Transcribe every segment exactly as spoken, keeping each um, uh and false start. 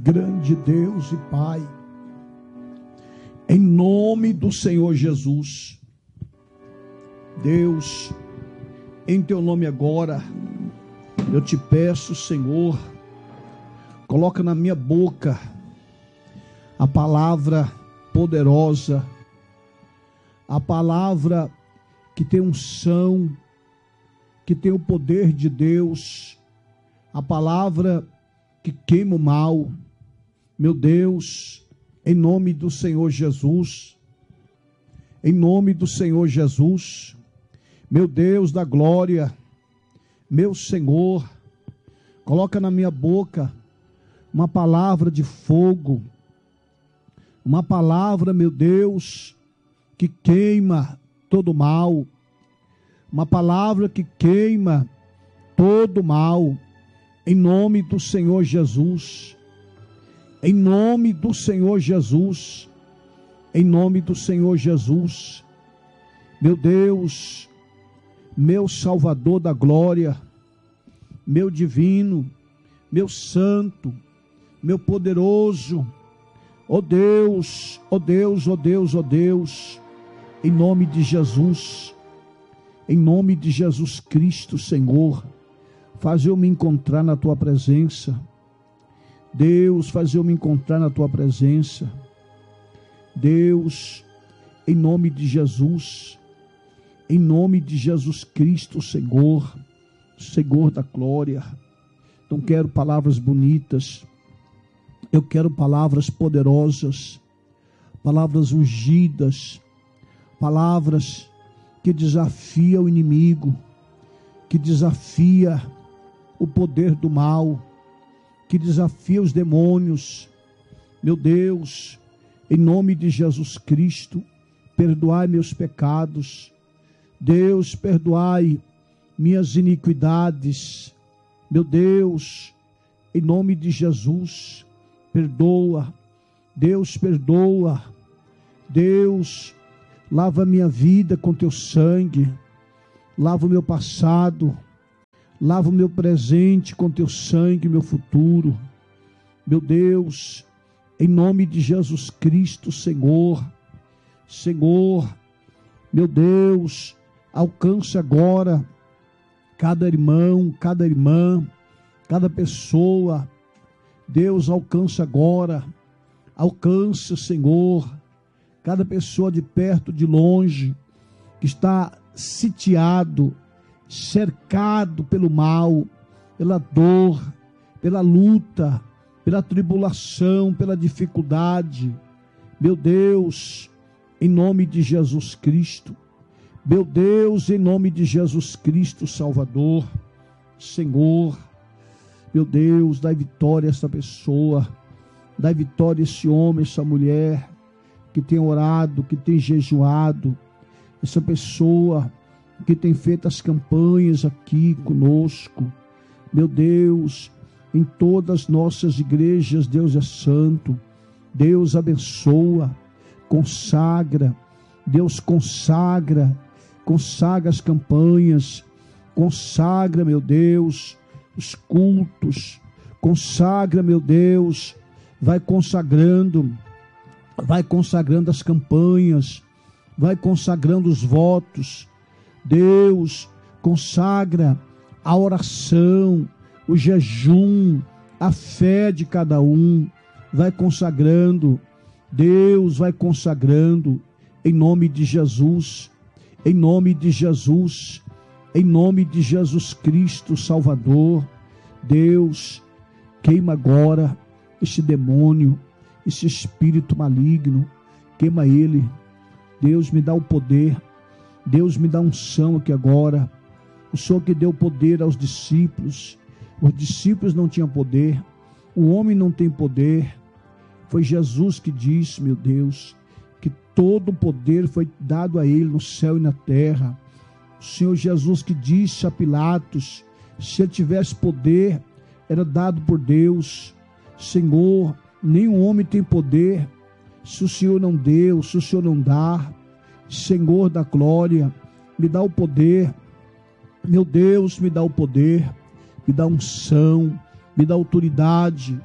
grande Deus e Pai, em nome do Senhor Jesus, Deus, em teu nome agora, eu te peço, Senhor, coloca na minha boca a palavra poderosa, a palavra que tem unção, que tem o poder de Deus, a palavra que queima o mal. Meu Deus, em nome do Senhor Jesus, em nome do Senhor Jesus, meu Deus da glória, meu Senhor, coloca na minha boca uma palavra de fogo, uma palavra, meu Deus, que queima todo mal, uma palavra que queima todo mal, em nome do Senhor Jesus, em nome do Senhor Jesus, em nome do Senhor Jesus, meu Deus, meu Salvador da glória, meu divino, meu santo, meu poderoso, ó Deus, ó Deus, ó Deus, ó Deus, em nome de Jesus, em nome de Jesus Cristo, Senhor, faz eu me encontrar na tua presença. Deus, faz eu me encontrar na tua presença. Deus, em nome de Jesus, em nome de Jesus Cristo, Senhor, Senhor da glória. Não quero palavras bonitas, eu quero palavras poderosas, palavras ungidas, palavras que desafia o inimigo, que desafia o poder do mal, que desafia os demônios. Meu Deus, em nome de Jesus Cristo, perdoai meus pecados. Deus, perdoai minhas iniquidades. Meu Deus, em nome de Jesus, perdoa. Deus, perdoa. Deus, lava minha vida com teu sangue. Lava o meu passado. Lava o meu presente com teu sangue, meu futuro. Meu Deus, em nome de Jesus Cristo, Senhor. Senhor, meu Deus, alcança agora cada irmão, cada irmã, cada pessoa. Deus, alcança agora. Alcança, Senhor, cada pessoa de perto, de longe, que está sitiado, cercado pelo mal, pela dor, pela luta, pela tribulação, pela dificuldade. Meu Deus, em nome de Jesus Cristo, meu Deus, em nome de Jesus Cristo, Salvador, Senhor, meu Deus, dai vitória a essa pessoa, dai vitória a esse homem, essa mulher, que tem orado, que tem jejuado, essa pessoa que tem feito as campanhas aqui conosco. Meu Deus, em todas as nossas igrejas, Deus é santo. Deus abençoa, consagra. Deus consagra, consagra as campanhas, consagra, meu Deus, os cultos, consagra, meu Deus, vai consagrando, vai consagrando as campanhas, vai consagrando os votos. Deus, consagra a oração, o jejum, a fé de cada um, vai consagrando. Deus vai consagrando, em nome de Jesus, em nome de Jesus, em nome de Jesus Cristo, Salvador. Deus, queima agora esse demônio, esse espírito maligno, queima ele. Deus, me dá o poder. Deus, me dá unção aqui agora. O Senhor que deu poder aos discípulos. Os discípulos não tinham poder. O homem não tem poder. Foi Jesus que disse, meu Deus, que todo o poder foi dado a ele no céu e na terra. O Senhor Jesus que disse a Pilatos, se ele tivesse poder, era dado por Deus. Senhor, nenhum homem tem poder se o Senhor não deu, se o Senhor não dá. Senhor da glória, me dá o poder. Meu Deus, me dá o poder, me dá unção, me dá autoridade.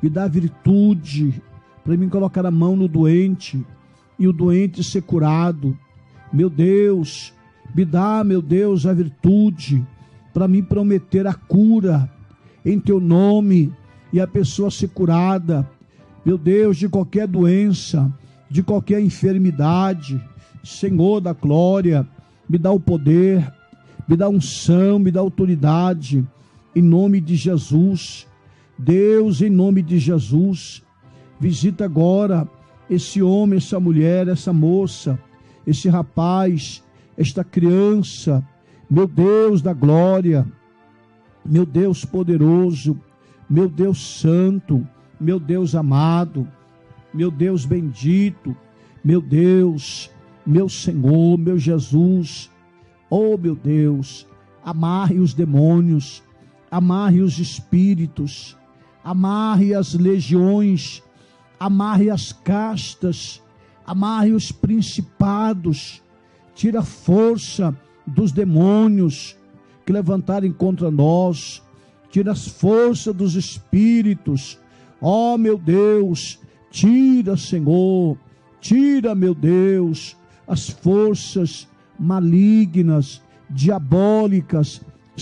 me dá virtude para mim colocar a mão no doente e o doente ser curado. Meu Deus, me dá, meu Deus, a virtude para mim prometer a cura em teu nome e a pessoa ser curada, meu Deus, de qualquer doença, de qualquer enfermidade. Senhor da glória, me dá o poder, me dá unção, me dá autoridade, em nome de Jesus. Deus, em nome de Jesus, visita agora esse homem, essa mulher, essa moça, esse rapaz, esta criança, meu Deus da glória, meu Deus poderoso, meu Deus santo, meu Deus amado, meu Deus bendito, meu Deus, meu Senhor, meu Jesus. Oh, meu Deus, amarre os demônios, amarre os espíritos, amarre as legiões, amarre as castas, amarre os principados, tira a força dos demônios que levantarem contra nós, tira as forças dos espíritos. Ó, meu Deus, tira, Senhor, tira, meu Deus, as forças malignas, diabólicas,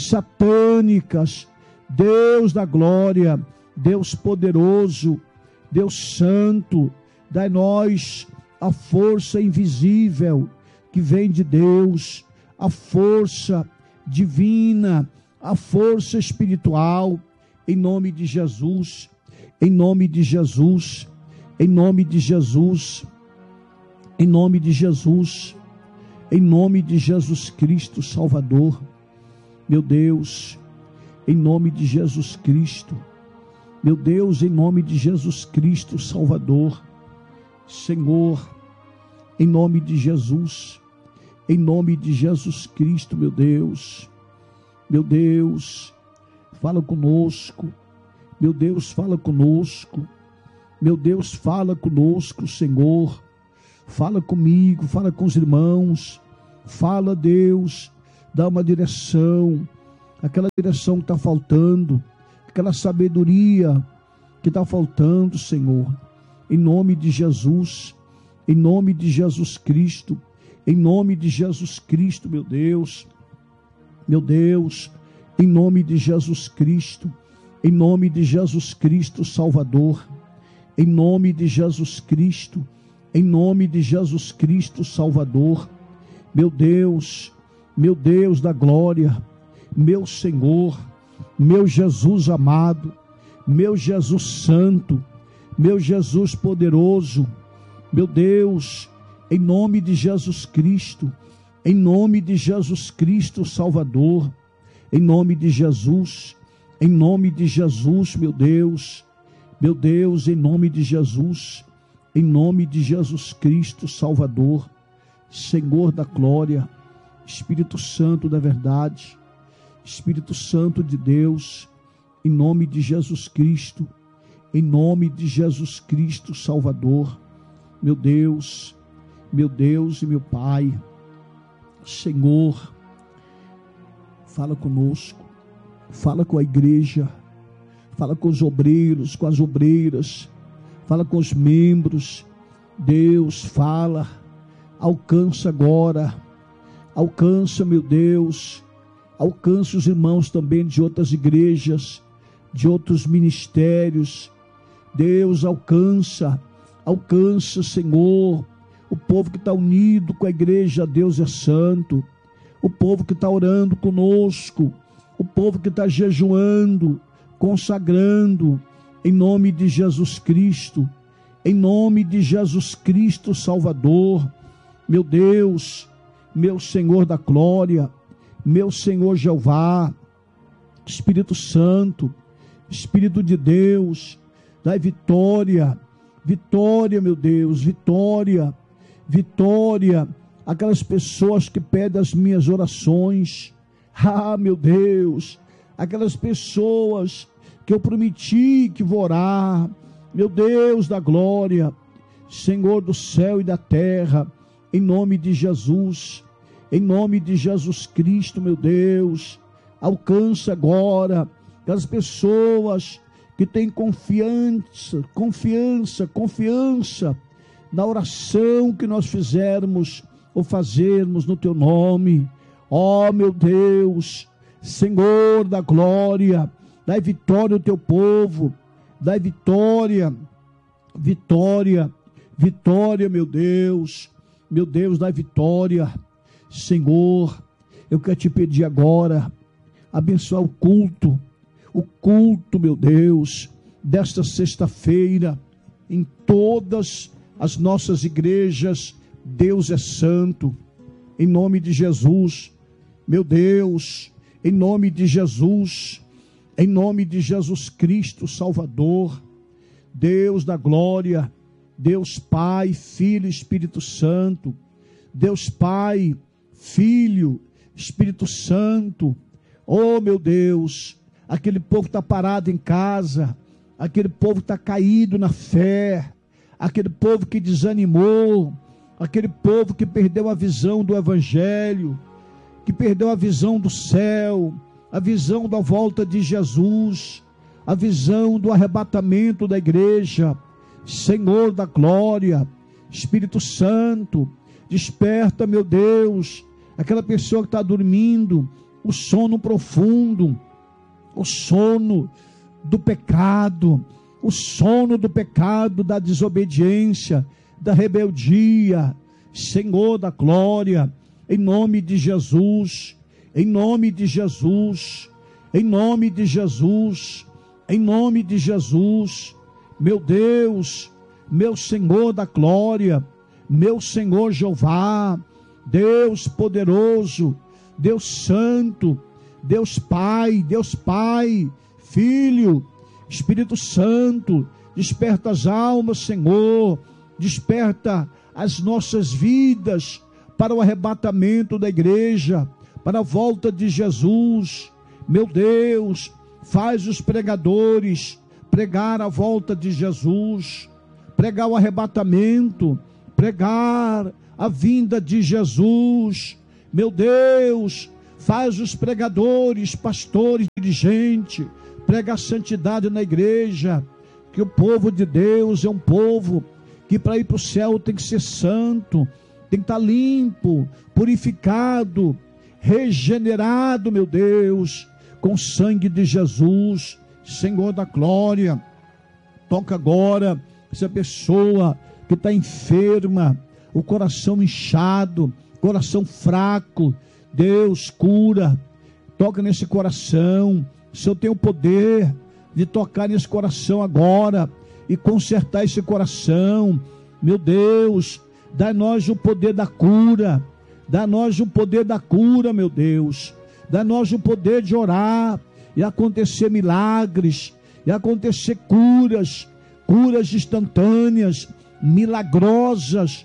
satânicas. Deus da glória, Deus poderoso, Deus santo, dai-nós a força invisível que vem de Deus, a força divina, a força espiritual, em nome de Jesus, em nome de Jesus, em nome de Jesus, em nome de Jesus, em nome de Jesus Cristo Salvador. Meu Deus, em nome de Jesus Cristo, meu Deus, em nome de Jesus Cristo Salvador, Senhor, em nome de Jesus, em nome de Jesus Cristo, meu Deus, meu Deus, fala conosco, meu Deus, fala conosco, meu Deus, fala conosco, Senhor, fala comigo, fala com os irmãos, fala, Deus, dá uma direção, aquela direção que está faltando, aquela sabedoria que está faltando, Senhor, em nome de Jesus, em nome de Jesus Cristo, em nome de Jesus Cristo, meu Deus, meu Deus, em nome de Jesus Cristo, em nome de Jesus Cristo Salvador, em nome de Jesus Cristo, em nome de Jesus Cristo Salvador, meu Deus, meu Deus da glória, meu Senhor, meu Jesus amado, meu Jesus santo, meu Jesus poderoso, meu Deus, em nome de Jesus Cristo, em nome de Jesus Cristo Salvador, em nome de Jesus, em nome de Jesus, meu Deus, meu Deus, em nome de Jesus, em nome de Jesus Cristo Salvador, Senhor da glória, Espírito Santo da verdade, Espírito Santo de Deus, em nome de Jesus Cristo, em nome de Jesus Cristo Salvador, meu Deus, meu Deus e meu Pai, Senhor, fala conosco, fala com a igreja, fala com os obreiros, com as obreiras, fala com os membros. Deus, fala, alcança agora, alcança, meu Deus, alcança os irmãos também de outras igrejas, de outros ministérios. Deus, alcança, alcança, Senhor, o povo que está unido com a igreja, Deus é santo, o povo que está orando conosco, o povo que está jejuando, consagrando, em nome de Jesus Cristo, em nome de Jesus Cristo Salvador, meu Deus, meu Senhor da glória, meu Senhor Jeová, Espírito Santo, Espírito de Deus, dai vitória, vitória, meu Deus, vitória, vitória, aquelas pessoas que pedem as minhas orações, ah, meu Deus, aquelas pessoas que eu prometi que vou orar, meu Deus da glória, Senhor do céu e da terra, em nome de Jesus, em nome de Jesus Cristo, meu Deus, alcança agora aquelas pessoas que que tem confiança, confiança, confiança na oração que nós fizermos ou fazermos no teu nome. Ó meu Deus, Senhor da glória, dai vitória ao teu povo, dai vitória, vitória, vitória, meu Deus, meu Deus, dai vitória. Senhor, eu quero te pedir agora, abençoar o culto, o culto, meu Deus, desta sexta-feira, em todas as nossas igrejas. Deus é santo, em nome de Jesus, meu Deus, em nome de Jesus, em nome de Jesus Cristo, Salvador, Deus da glória, Deus Pai, Filho e Espírito Santo, Deus Pai, Filho, Espírito Santo. Oh meu Deus, aquele povo está parado em casa, aquele povo está caído na fé, aquele povo que desanimou, aquele povo que perdeu a visão do Evangelho, que perdeu a visão do céu, a visão da volta de Jesus, a visão do arrebatamento da igreja. Senhor da glória, Espírito Santo, desperta, meu Deus, aquela pessoa que está dormindo, o sono profundo, o sono do pecado, o sono do pecado, da desobediência, da rebeldia. Senhor da glória, em nome de Jesus, em nome de Jesus, em nome de Jesus, em nome de Jesus, meu Deus, meu Senhor da glória, meu Senhor Jeová, Deus poderoso, Deus santo, Deus Pai, Deus Pai, Filho, Espírito Santo, desperta as almas, Senhor, desperta as nossas vidas para o arrebatamento da igreja, para a volta de Jesus. Meu Deus, faz os pregadores pregar a volta de Jesus, pregar o arrebatamento, pregar a vinda de Jesus. Meu Deus, faz os pregadores, pastores, dirigentes, pregar a santidade na igreja, que o povo de Deus é um povo que para ir para o céu tem que ser santo, tem que estar limpo, purificado, regenerado, meu Deus, com o sangue de Jesus. Senhor da glória, toca agora essa pessoa que está enferma, o coração inchado, coração fraco. Deus, cura, toca nesse coração. O Senhor tem o poder de tocar nesse coração agora e consertar esse coração. Meu Deus, dá-nós o poder da cura, dá-nós o poder da cura, meu Deus, dá-nós o poder de orar e acontecer milagres, e acontecer curas, curas instantâneas, milagrosas,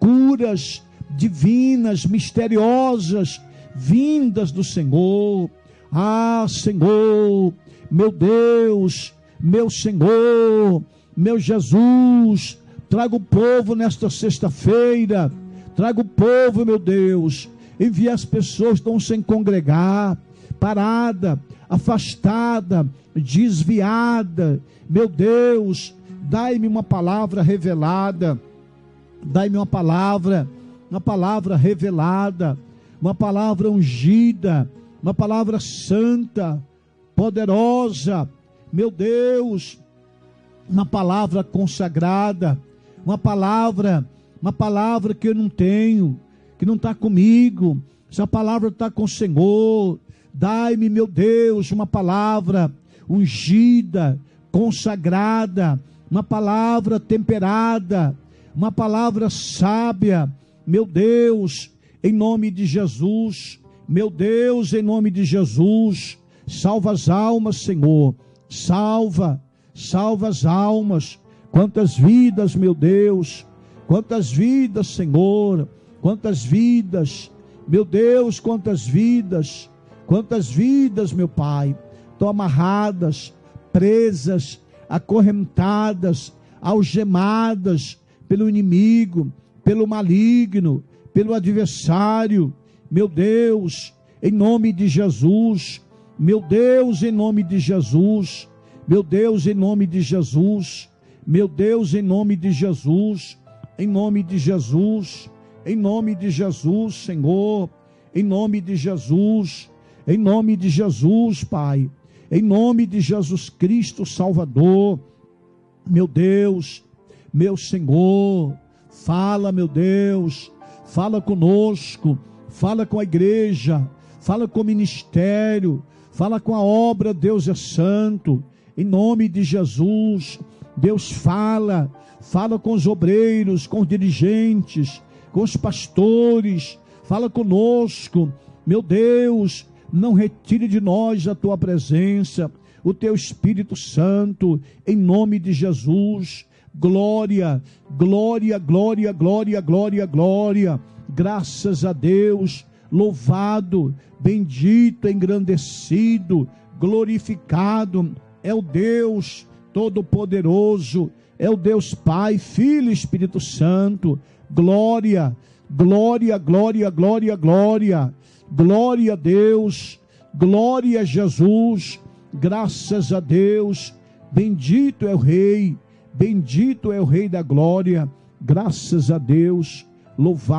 curas divinas, misteriosas, vindas do Senhor. Ah, Senhor, meu Deus, meu Senhor, meu Jesus, traga o povo nesta sexta-feira, traga o povo, meu Deus, envia as pessoas que estão sem congregar, parada, afastada, desviada. Meu Deus, dai-me uma palavra revelada, dai-me uma palavra, uma palavra revelada, uma palavra ungida, uma palavra santa, poderosa, meu Deus, uma palavra consagrada, uma palavra, uma palavra que eu não tenho, que não está comigo, essa palavra está com o Senhor. Dai-me, meu Deus, uma palavra ungida, consagrada, uma palavra temperada, uma palavra sábia, meu Deus, em nome de Jesus. Meu Deus, em nome de Jesus, salva as almas, Senhor, salva, salva as almas. Quantas vidas, meu Deus, quantas vidas, Senhor, quantas vidas, meu Deus, quantas vidas, quantas vidas, meu Pai, estão amarradas, presas, acorrentadas, algemadas pelo inimigo, pelo maligno, pelo adversário. Meu Deus, em nome de Jesus, meu Deus, em nome de Jesus, Meu Deus, em nome de Jesus. Meu Deus, em nome de Jesus. Em nome de Jesus. Em nome de Jesus, Senhor. Em nome de Jesus. Em nome de Jesus, Pai. Em nome de Jesus Cristo, Salvador. Meu Deus, meu Senhor. Fala, meu Deus. Fala conosco. Fala com a igreja. Fala com o ministério. Fala com a obra, Deus é santo. Em nome de Jesus, Deus fala, fala com os obreiros, com os dirigentes, com os pastores, fala conosco. Meu Deus, não retire de nós a tua presença, o teu Espírito Santo, em nome de Jesus. Glória, glória, glória, glória, glória, glória. Graças a Deus, louvado, bendito, engrandecido, glorificado é o Deus Todo-Poderoso, é o Deus Pai, Filho e Espírito Santo. Glória, glória, glória, glória, glória. Glória a Deus, glória a Jesus. Graças a Deus. Bendito é o Rei, bendito é o Rei da glória. Graças a Deus. Louvado